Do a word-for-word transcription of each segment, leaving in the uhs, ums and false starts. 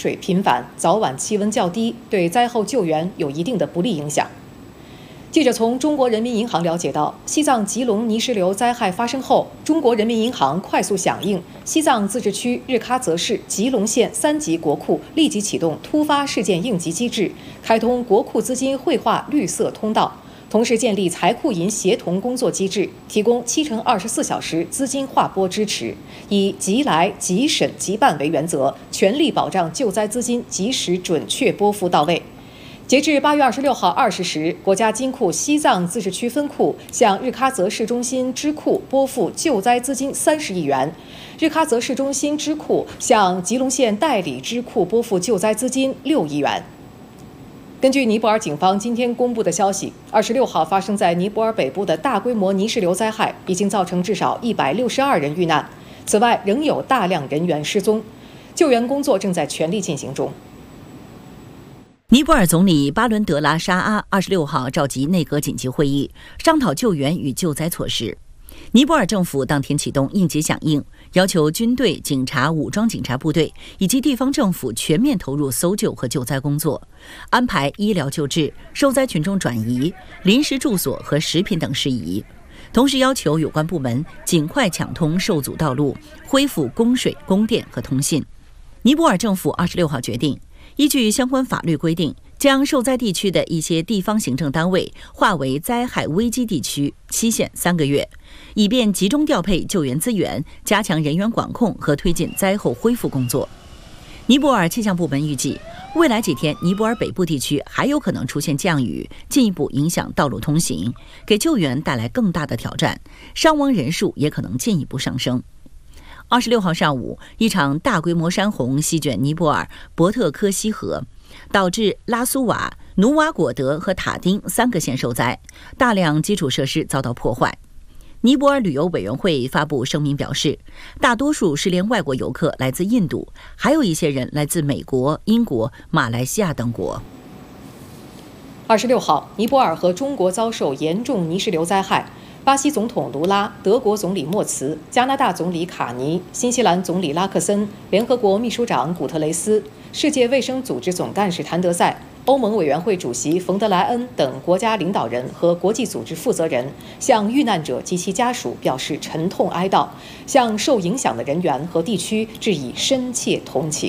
水频繁，早晚气温较低，对灾后救援有一定的不利影响。记者从中国人民银行了解到，西藏吉隆泥石流灾害发生后，中国人民银行快速响应，西藏自治区日喀则市吉隆县三级国库立即启动突发事件应急机制，开通国库资金汇化绿色通道，同时建立财库银协同工作机制，提供七乘二十四小时资金划拨支持，以即来即审即办为原则，全力保障救灾资金及时准确拨付到位。截至八月二十六号二十时，国家金库西藏自治区分库向日喀则市中心支库拨付救灾资金三十亿元，日喀则市中心支库向吉隆县代理支库拨付救灾资金六亿元。根据尼泊尔警方今天公布的消息，二十六号发生在尼泊尔北部的大规模泥石流灾害已经造成至少一百六十二人遇难，此外仍有大量人员失踪，救援工作正在全力进行中。 尼泊尔总理巴伦德拉沙阿二十六号召集内阁紧急会议，商讨救援与救灾措施。尼泊尔政府当天启动应急响应，要求军队、警察、武装警察部队以及地方政府全面投入搜救和救灾工作，安排医疗救治、受灾群众转移、临时住所和食品等事宜。同时要求有关部门尽快抢通受阻道路，恢复供水、供电和通信。尼泊尔政府二十六号决定，依据相关法律规定，将受灾地区的一些地方行政单位划为灾害危机地区，期限三个月，以便集中调配救援资源，加强人员管控和推进灾后恢复工作。尼泊尔气象部门预计，未来几天尼泊尔北部地区还有可能出现降雨，进一步影响道路通行，给救援带来更大的挑战，伤亡人数也可能进一步上升。二十六号上午，一场大规模山洪席卷尼泊尔博特科西河，导致拉苏瓦、努瓦果德和塔丁三个县受灾，大量基础设施遭到破坏。尼泊尔旅游委员会发布声明表示，大多数失联外国游客来自印度，还有一些人来自美国、英国、马来西亚等国。 二十六号，尼泊尔和中国遭受严重泥石流灾害。巴西总统卢拉、德国总理莫茨、加拿大总理卡尼、新西兰总理拉克森、联合国秘书长古特雷斯、世界卫生组织总干事谭德赛、欧盟委员会主席冯德莱恩等国家领导人和国际组织负责人向遇难者及其家属表示沉痛哀悼，向受影响的人员和地区致以深切同情。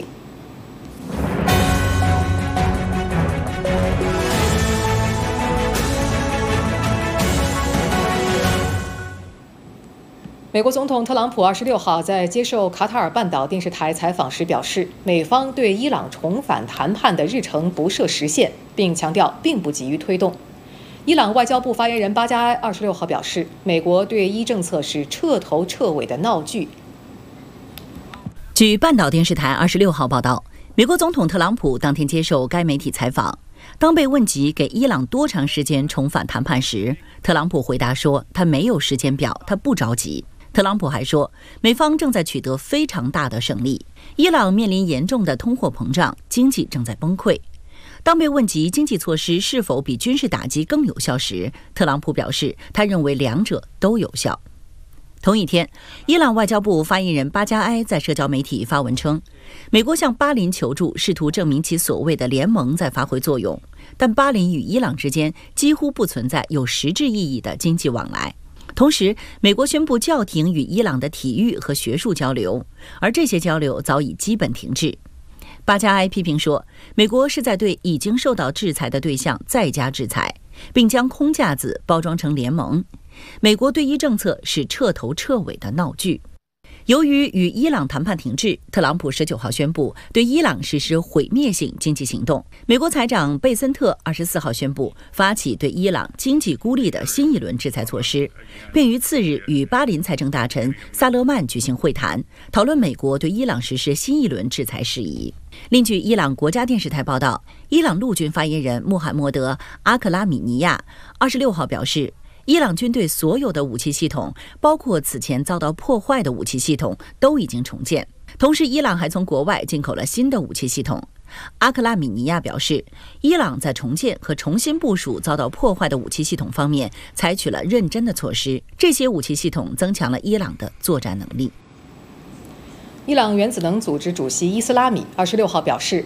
美国总统特朗普二十六号在接受卡塔尔半岛电视台采访时表示，美方对伊朗重返谈判的日程不设时限，并强调并不急于推动。伊朗外交部发言人巴加埃二十六号表示，美国对伊政策是彻头彻尾的闹剧。 据半岛电视台二十六号报道，美国总统特朗普当天接受该媒体采访，当被问及给伊朗多长时间重返谈判时，特朗普回答说，他没有时间表，他不着急。特朗普还说，美方正在取得非常大的胜利，伊朗面临严重的通货膨胀，经济正在崩溃。当被问及经济措施是否比军事打击更有效时，特朗普表示，他认为两者都有效。同一天，伊朗外交部发言人巴加埃在社交媒体发文称，美国向巴林求助，试图证明其所谓的联盟在发挥作用，但巴林与伊朗之间几乎不存在有实质意义的经济往来。同时，美国宣布叫停与伊朗的体育和学术交流，而这些交流早已基本停滞。巴加埃批评说，美国是在对已经受到制裁的对象再加制裁，并将空架子包装成联盟。美国对伊政策是彻头彻尾的闹剧。由于与伊朗谈判停滞，特朗普十九号宣布对伊朗实施毁灭性经济行动。美国财长贝森特二十四号宣布发起对伊朗经济孤立的新一轮制裁措施，并于次日与巴林财政大臣萨勒曼举行会谈，讨论美国对伊朗实施新一轮制裁事宜。另据伊朗国家电视台报道，伊朗陆军发言人穆罕默德·阿克拉米尼亚二十六号表示，伊朗军队所有的武器系统，包括此前遭到破坏的武器系统，都已经重建。同时，伊朗还从国外进口了新的武器系统。阿克拉米尼亚表示，伊朗在重建和重新部署遭到破坏的武器系统方面采取了认真的措施，这些武器系统增强了伊朗的作战能力。 伊朗原子能组织主席伊斯拉米二十六号表示，